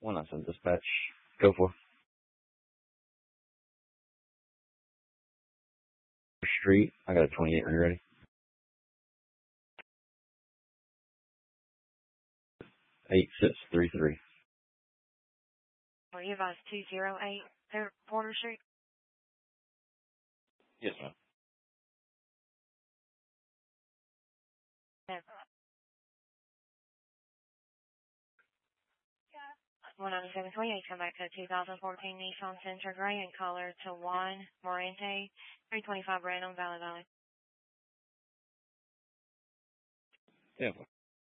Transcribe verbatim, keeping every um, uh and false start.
one nine seven dispatch. Go for Street. I got a twenty-eight when you're ready. eight six three three. Are you advised two zero eight Porter Street? Yes, ma'am. No. one ninety-seven twenty-eight, come back to two thousand fourteen Nissan Sentra Gray and color to Juan Morente, three twenty-five Random Valley Valley. Yeah.